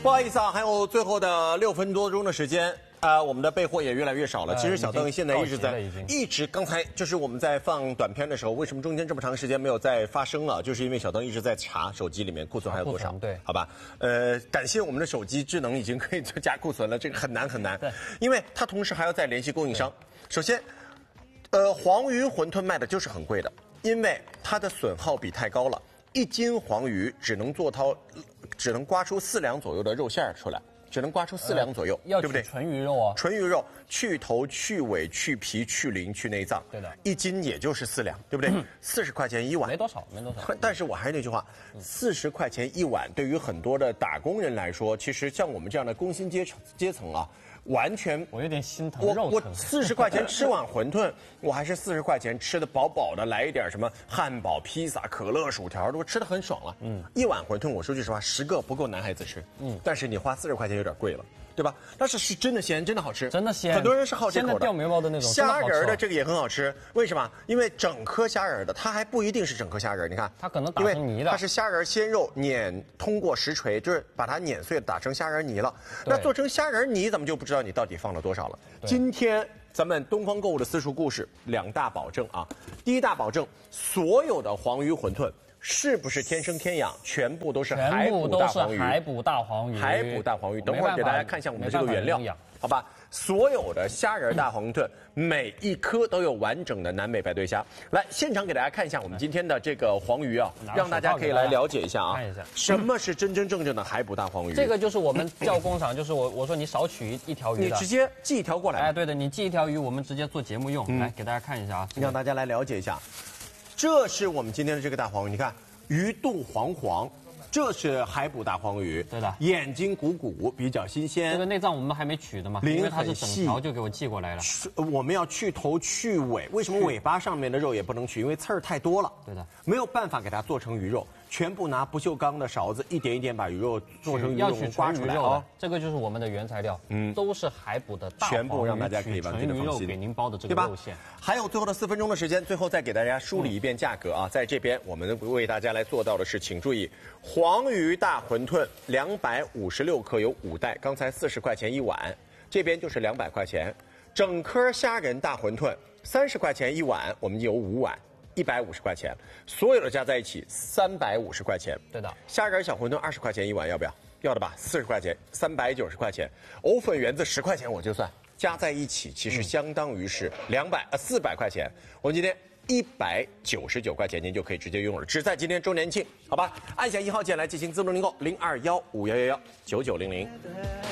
不好意思啊，还有最后的6分多钟的时间。我们的备货也越来越少了。其实小邓现在一直刚才就是我们在放短片的时候，为什么中间这么长时间没有再发声了？就是因为小邓一直在查手机里面库存还有多少。 对， 好吧。感谢我们的手机智能已经可以做加库存了，这个很难很难。对，因为它同时还要再联系供应商。首先，黄鱼馄饨卖的就是很贵的，因为它的损耗比太高了，1斤黄鱼只能刮出4两左右的肉馅出来。只能刮出4两左右，对不对？ 纯鱼肉啊， 纯鱼肉，去头、去尾、去皮、去鳞、去内脏， 对的 ，1斤也就是4两，对不对？40块钱1碗， 没多少。 但是我还是那句话，40块钱1碗，对于很多的打工人来说，其实像我们这样的工薪阶层啊，完全我有点心疼肉疼。我40块钱吃碗馄饨，我还是40块钱吃的饱饱的，来一点什么汉堡、披萨、可乐、薯条，都吃的很爽了。一碗馄饨，我说句实话，10个不够男孩子吃。但是你花40块钱有点贵了，对吧？但是是真的鲜，真的好吃， 真的鲜。 很多人是好这口的。 掉眉毛的那种。 虾仁的这个也很好吃，为什么？因为整颗虾仁的，它还不一定是整颗虾仁，你看， 它可能打成泥的， 它是虾仁鲜肉通过实锤，就是把它碾碎打成虾仁泥了。那做成虾仁泥，咱们就不知道你到底放了多少了。今天咱们东方购物的私塾故事2大保证啊，第一大保证，所有的黄鱼馄饨是不是天生天养，全部都是海捕大黄鱼。 海捕大黄鱼。 海捕大黄鱼，等会儿给大家看一下我们的这个原料，好吧？所有的虾仁大馄饨，每一颗都有完整的南美白对虾。来，现场给大家看一下我们今天的这个黄鱼啊，让大家可以来了解一下啊。 看一下什么是真真正正的海捕大黄鱼？ 这个就是我们叫工厂，就是我说你少取一条鱼的， 你直接寄一条过来。 哎，对的，你寄一条鱼，我们直接做节目用。来给大家看一下啊， 让大家来了解一下。这是我们今天的这个大黄鱼，你看鱼肚黄黄。这是海捕大黄鱼， 对的， 眼睛鼓鼓，比较新鲜。 这个内脏我们还没取的嘛，因为它是整条就给我寄过来了。 我们要去头去尾，为什么尾巴上面的肉也不能取？因为刺儿太多了。 对的， 没有办法给它做成鱼肉，全部拿不锈钢的勺子一点一点把鱼肉做成鱼肉刮出来哦。 这个就是我们的原材料，都是海捕的大黄鱼， 全部让大家可以完全的放心。 给您包的这个肉馅。 还有最后的4分钟的时间，最后再给大家梳理一遍价格啊。在这边我们为大家来做到的是，请注意，黄鱼大馄饨256克有5袋，刚才40块钱1碗，这边就是200块钱。整颗虾仁大馄饨30块钱1碗，我们有5碗，150块钱，所有的加在一起350块钱。 对的， 虾仁小馄饨20块钱1碗，要不要？要的吧，40块钱，390块钱。藕粉圆子10块钱我就算，加在一起其实相当于是400块钱。我们今天199块钱您就可以直接用了，只在今天周年庆，好吧？按下1号键来进行自动订购，0215119900。